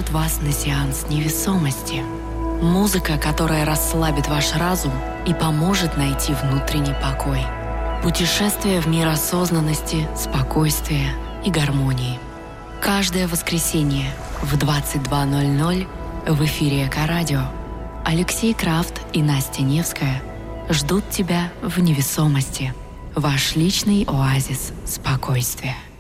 приглашают вас на сеанс невесомости. Музыка, которая расслабит ваш разум и поможет найти внутренний покой. Путешествие в мир осознанности, спокойствия и гармонии. Каждое воскресенье в 22:00 в эфире Эко-радио Алексей Крафт и Настя Невская ждут тебя в невесомости. Ваш личный оазис спокойствия.